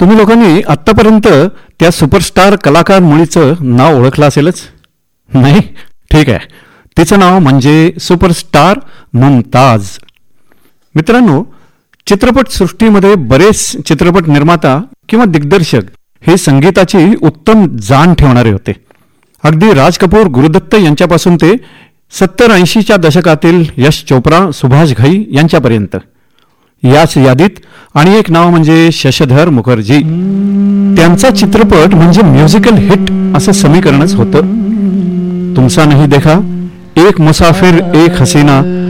तुम्ही लोकांनी आत्तापर्यंत त्या सुपरस्टार कलाकार मुलीचं नाव ओळखलं असेलच, नाही? ठीक आहे, तिचं नाव म्हणजे सुपरस्टार मुमताज. मित्रांनो, चित्रपटसृष्टीमध्ये बरेच चित्रपट निर्माता किंवा दिग्दर्शक हे संगीताची उत्तम जाण ठेवणारे होते. अगदी राज कपूर, गुरुदत्त यांच्यापासून ते 70-80च्या दशकातील यश चोप्रा, सुभाष घई यांच्यापर्यंत. याच यादीत आणि एक नाव म्हणजे शशधर मुखर्जी. त्यांचा चित्रपट म्हणजे म्युझिकल हिट असं समीकरणच होतं. तुमचा नहीं देखा, एक मुसाफिर एक हसीना,